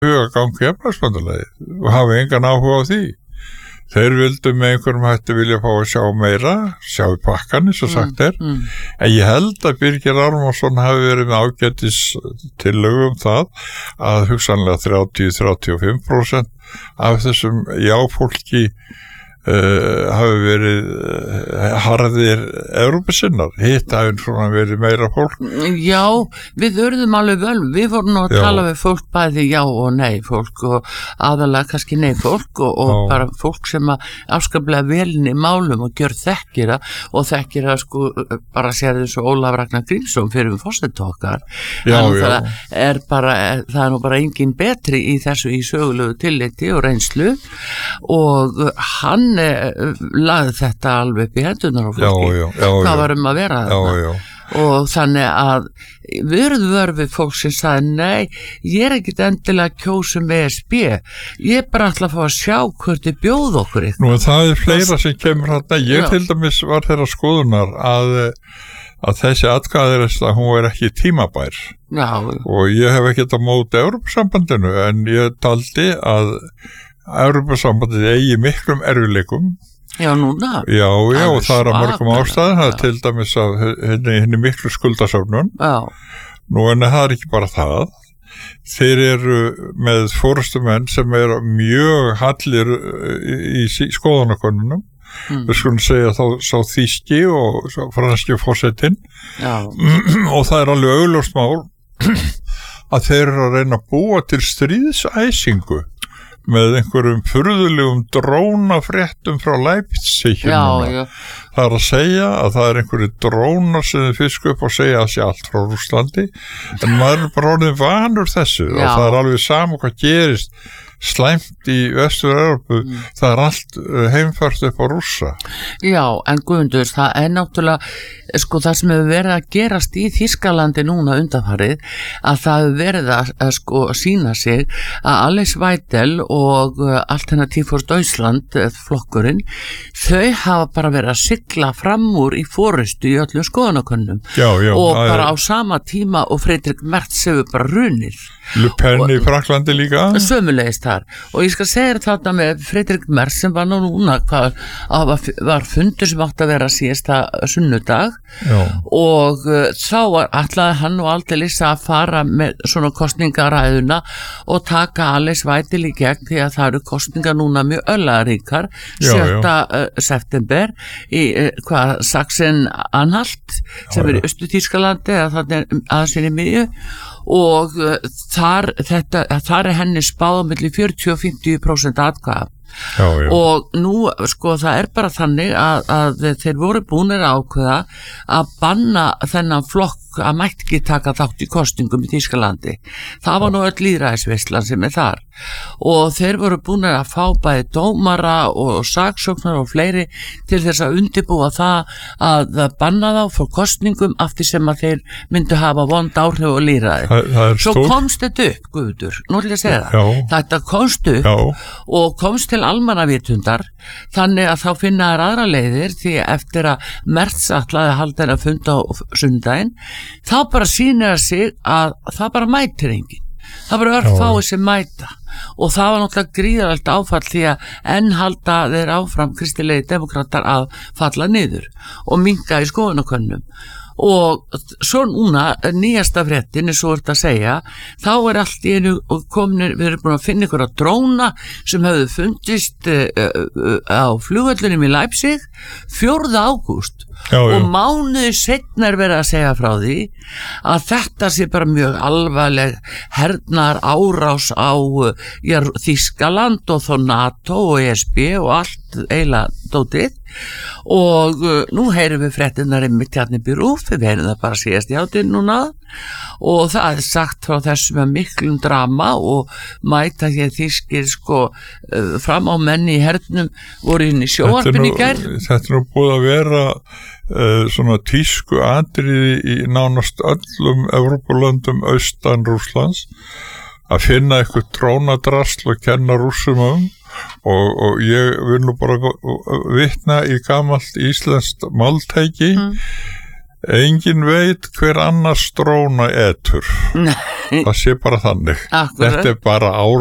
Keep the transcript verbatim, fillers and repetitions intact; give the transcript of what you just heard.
huga gangi efnahagsbandalagið og hafa engan áhuga á því. Þeir vildu með einhverjum hætti vilja fá að sjá meira, sjá í pakkan eins og sagt er, mm, mm. en ég held að Birgir Ármannsson hafi verið með ágætis tillögu um það að hugsanlega þrjátíu til þrjátíu og fimm prósent af þessum já-fólki Uh, hafi verið uh, harðir Evrópusinnar, hitt hafi svona verið meira fólk. Já, við urðum alveg völ, við vorum nú að já. tala við fólk bæði já og nei fólk og aðalega kannski nei fólk og, og bara fólk sem að afskaplega velin í málum og gjör þekkir það og þekkir það sko bara sér þessu Ólaf Ragnar Grímsson fyrir við fórsetu okkar. Já, þannig já. Það er bara, það er nú bara engin betri í þessu í sögulegu tilliti og reynslu og hann lagði þetta alveg upp í hendunar á fólki, já, já, já, hvað var um að vera þarna og þannig að við erum vörfið fólk sem sagði nei, ég er ekkit endilega kjósum E S B, ég er bara alltaf að fá að sjá hvert er bjóð okkur eitthvað. Nú það er fleira sem kemur hérna, ég já. til dæmis var þeirra skoðunar að að þessi atkvæðareiðsla hún er ekki tímabær já. og ég hef ekkert á móti Evrópusambandinu en ég taldi að Evrópusambandið eigi miklum erfileikum. Já, núna. Já, já, og það er að mörgum ástæðum, það er til dæmis að henni, henni miklu skuldasöfnun. Já. Nú en það er ekki bara það. Þeir eru með forystumenn sem eru mjög hallir í, í skoðanakönnunum. Mm. Við skulum segja þá sá þýski og sá franski forsetinn. Já. Og það er alveg augljóst mál að þeir eru að reyna að búa til stríðsæsingu með einhverjum furðulegum drónafréttum frá Leipzig núna. Það er að segja að það er einhverju drónar sem þið fisk upp og segja að sé allt frá Rússlandi en maður er bara orðin vanur þessu já. Og það er alveg sama hvað gerist slæmt í Vestur-Evrópu mm. það er allt heimfært upp á Rússa. Já, en Guðmundur, það er náttúrulega sko það sem hefur verið að gerast í Þýskalandi núna undanfarið að það hefur verið að, að sko sína sig að Alice Weidel og Alternativ for Deutschland flokkurinn, þau hafa bara verið að sigla fram úr í forystu í öllum skoðanakönnum og bara á sama tíma og Friedrich Merz hefur bara runið. Le Pen í Franklandi líka sömulegist þar og ég skal segja þetta með Friedrich Merz sem var nú núna hvað, var fundur sem átti að vera síðasta sunnudag já. Og uh, þá var ætlaði hann og aldeilis að fara með svona kostningaræðuna og taka Alice Weidel í gegn því að það eru kostningar núna mjög öllaríkar sjötta Uh, september í uh, hvað Sachsen-Anhalt sem já, er í Austur-Þýskalandi eða þannig aðeins inn í miðju og uh, þar, þetta, þar er henni spáð milli fjörutíu og fimmtíu prósent atkvæða já, já. Og nú sko það er bara þannig að, að þeir voru búnir að ákveða að banna þennan flokk að mætti ekki taka þátt í kostingum í Þýskalandi. Það var nú öll lýðræðisveislan sem er þar og þeir voru búnir að fá bæði dómara og saksóknar og fleiri til þess að undirbúa það að banna þá fyrir kostingum af því sem að þeir myndu hafa vond áhrif og lýðræði. Það, það Svo stór... komst þetta upp, Guður, nú vil ég segja það. Já. Þetta komst upp Já. Og komst til almannavitundar þannig að þá finna þær aðra leiðir því eftir að Merz ætlaði að halda henni að funda á sundaginn þá bara sýnir það sig að það bara mætir enginn. Það bara örfáir sem mæta og það var náttúrulega gríðarlegt áfall því að enn halda þeir áfram kristilegi demokratar að falla niður og minnka í skoðanakönnum. Og svo núna nýjasta fréttin er svo að segja þá er allt í einu komin við erum búin að finna ykkur að dróna sem hefðu fundist uh, á flugvöllunum í Leipzig fjórða ágúst Já, já. Og mánuði seinna er verið að segja frá því að þetta sé bara mjög alvarleg hernar árás á já, Þýskaland og þó NATO og E S B og allt eiginlega dótið og uh, nú heyrum við fréttinar einmitt hérna í Rúf, við heyrum það bara síðast í hátinn núna og það er sagt frá þessum með miklum drama og mæta hér þýskir sko uh, fram á menni í hernum voru inn í sjónvarpinu í gær. Þetta er nú búið að vera uh, svona tísku atriði í nánast öllum Evrópulöndum austan Rússlands að finna eitthvað drónadrasl og kenna Rússum um og, og ég vil nú bara vitna í gamalt íslenskt máltæki mm. engin veit hver annars dróna etur. Nei, Það sé bara þannig. akkurat. Þetta er bara